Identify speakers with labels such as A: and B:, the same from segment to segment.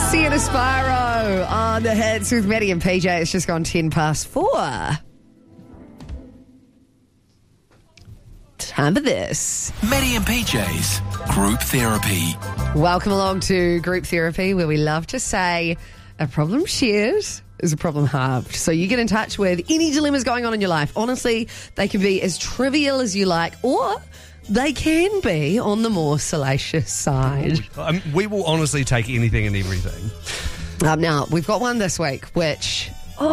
A: Sienna Spyro on the hits with Maddie and PJ. It's just gone 4:10. Time for this.
B: Maddie and PJ's Group Therapy.
A: Welcome along to Group Therapy, where we love to say a problem shared is a problem halved. So you get in touch with any dilemmas going on in your life. Honestly, they can be as trivial as you like, or they can be on the more salacious side.
C: We will honestly take anything and everything.
A: Now, we've got one this week, which,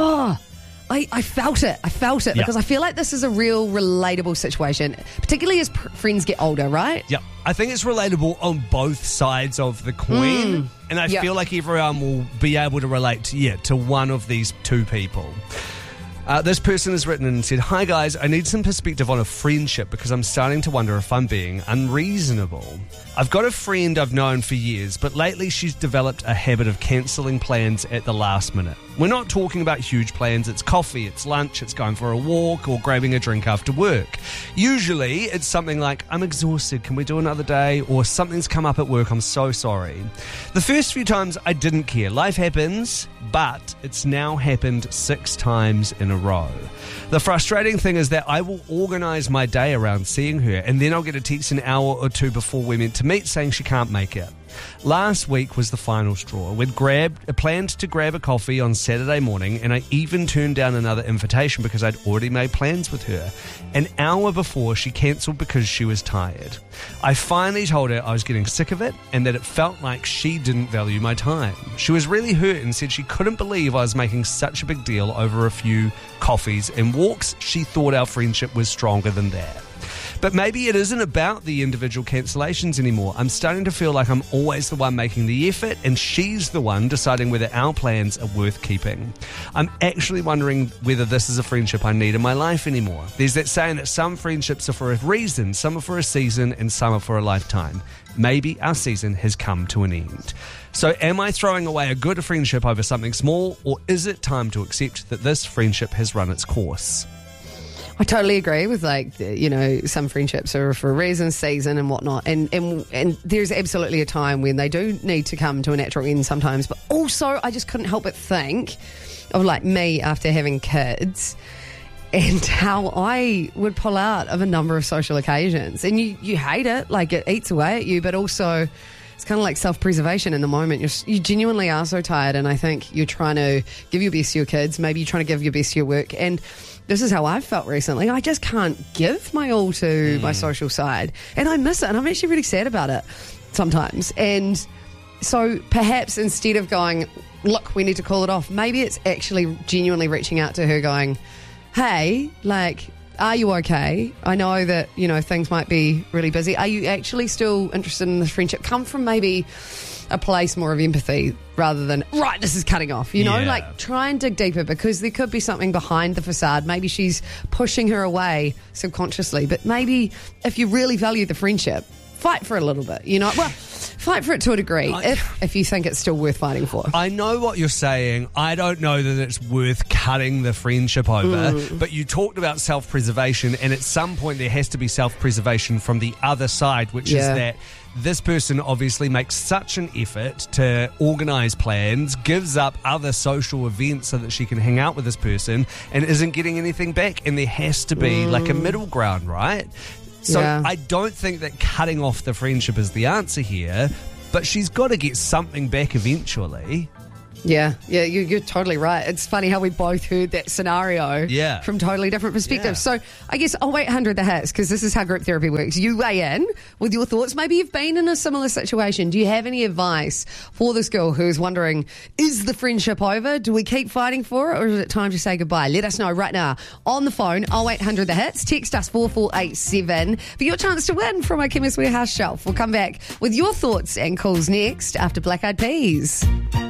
A: I felt it. Because I feel like this is a real relatable situation, particularly as friends get older, right?
C: Yeah, I think it's relatable on both sides of the coin. And I feel like everyone will be able to relate to one of these two people. This person has written and said, "Hi guys, I need some perspective on a friendship because I'm starting to wonder if I'm being unreasonable. I've got a friend I've known for years, but lately she's developed a habit of cancelling plans at the last minute. We're not talking about huge plans. It's coffee, it's lunch, it's going for a walk or grabbing a drink after work. Usually it's something like, I'm exhausted, can we do another day? Or something's come up at work, I'm so sorry. The first few times I didn't care. Life happens, but it's now happened 6 times in a row. The frustrating thing is that I will organise my day around seeing her, and then I'll get a text an hour or two before we're meant to meet saying she can't make it. Last week was the final straw. We'd planned to grab a coffee on Saturday morning, and I even turned down another invitation because I'd already made plans with her. An hour before, she cancelled because she was tired. I finally told her I was getting sick of it and that it felt like she didn't value my time. She was really hurt and said she couldn't believe I was making such a big deal over a few coffees and walks. She thought our friendship was stronger than that. But maybe it isn't about the individual cancellations anymore. I'm starting to feel like I'm always the one making the effort and she's the one deciding whether our plans are worth keeping. I'm actually wondering whether this is a friendship I need in my life anymore. There's that saying that some friendships are for a reason, some are for a season, and some are for a lifetime. Maybe our season has come to an end. So am I throwing away a good friendship over something small, or is it time to accept that this friendship has run its course?"
A: I totally agree with, some friendships are for a reason, season and whatnot. And there's absolutely a time when they do need to come to a natural end sometimes. But also, I just couldn't help but think of, me after having kids and how I would pull out of a number of social occasions. And you hate it, it eats away at you, but also it's kind of like self-preservation in the moment. You genuinely are so tired, and I think you're trying to give your best to your kids. Maybe you're trying to give your best to your work. And this is how I've felt recently. I just can't give my all to my social side. And I miss it. And I'm actually really sad about it sometimes. And so perhaps instead of going, look, we need to call it off, maybe it's actually genuinely reaching out to her going, hey, are you okay? I know that, things might be really busy. Are you actually still interested in this friendship? Come from maybe a place more of empathy rather than, right, this is cutting off, try and dig deeper, because there could be something behind the facade. Maybe she's pushing her away subconsciously, but maybe if you really value the friendship, fight for it a little bit, fight for it to a degree if you think it's still worth fighting for.
C: I know what you're saying. I don't know that it's worth cutting the friendship over, but you talked about self-preservation, and at some point there has to be self-preservation from the other side, which is that this person obviously makes such an effort to organise plans, gives up other social events so that she can hang out with this person, and isn't getting anything back. And there has to be a middle ground, right? So I don't think that cutting off the friendship is the answer here, but she's got to get something back eventually.
A: Yeah, you're totally right. It's funny how we both heard that scenario from totally different perspectives.
C: Yeah.
A: So I guess 0800 the hits, because this is how group therapy works. You weigh in with your thoughts. Maybe you've been in a similar situation. Do you have any advice for this girl who's wondering, is the friendship over? Do we keep fighting for it, or is it time to say goodbye? Let us know right now on the phone, 0800 the hits. Text us 4487 for your chance to win from our Chemist Warehouse shelf. We'll come back with your thoughts and calls next after Black Eyed Peas.